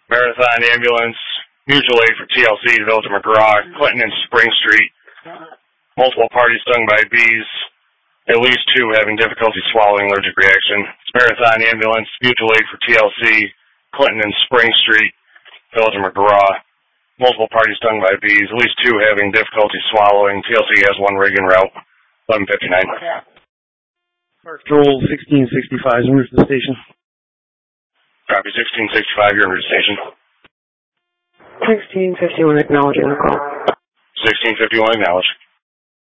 Marathon Ambulance, mutual aid for TLC, Village of McGraw, Clinton and Spring Street. Multiple parties stung by bees, at least 2 having difficulty swallowing, allergic reaction. Marathon Ambulance, mutual aid for TLC, Clinton and Spring Street, Village of McGraw. Multiple parties stung by bees, at least 2 having difficulty swallowing. TLC has 1 rig en route, 11:59. Park Patrol 1665, is under the station. Copy 1665, you're under the station. 1651, acknowledging the call. 1651, acknowledge.